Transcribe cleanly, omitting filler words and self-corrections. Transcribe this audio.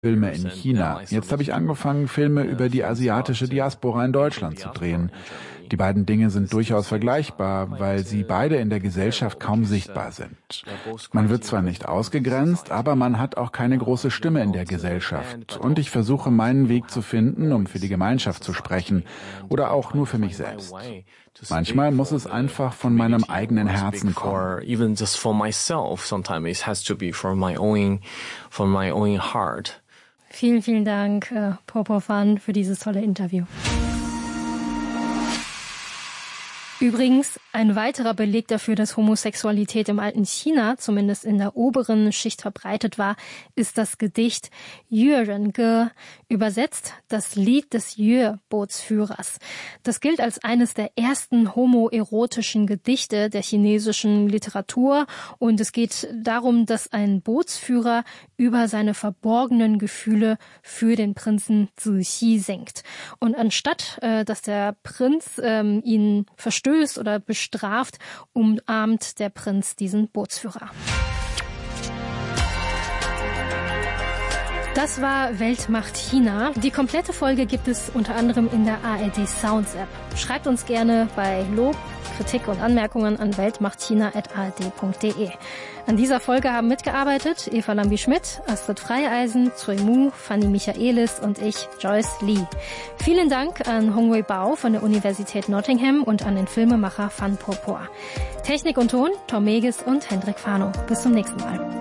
Filme in China. Jetzt habe ich angefangen, Filme über die asiatische Diaspora in Deutschland zu drehen. Die beiden Dinge sind durchaus vergleichbar, weil sie beide in der Gesellschaft kaum sichtbar sind. Man wird zwar nicht ausgegrenzt, aber man hat auch keine große Stimme in der Gesellschaft. Und ich versuche, meinen Weg zu finden, um für die Gemeinschaft zu sprechen oder auch nur für mich selbst. Manchmal muss es einfach von meinem eigenen Herzen kommen. Vielen, vielen Dank, Popo Fan, für dieses tolle Interview. Übrigens, ein weiterer Beleg dafür, dass Homosexualität im alten China, zumindest in der oberen Schicht verbreitet war, ist das Gedicht Yue Ren Ge, übersetzt das Lied des Yue-Bootsführers. Das gilt als eines der ersten homoerotischen Gedichte der chinesischen Literatur und es geht darum, dass ein Bootsführer über seine verborgenen Gefühle für den Prinzen Zixi singt. Und anstatt, dass der Prinz ihn verstößt oder bestraft, umarmt der Prinz diesen Bootsführer. Das war Weltmacht China. Die komplette Folge gibt es unter anderem in der ARD Sounds App. Schreibt uns gerne bei Lob, Kritik und Anmerkungen an weltmachtchina@ard.de. An dieser Folge haben mitgearbeitet Eva Lambi-Schmidt, Astrid Freieisen, Cui Mu, Fanny Michaelis und ich, Joyce Lee. Vielen Dank an Hongwei Bao von der Universität Nottingham und an den Filmemacher Fan Purpur. Technik und Ton, Tom Megis und Hendrik Fano. Bis zum nächsten Mal.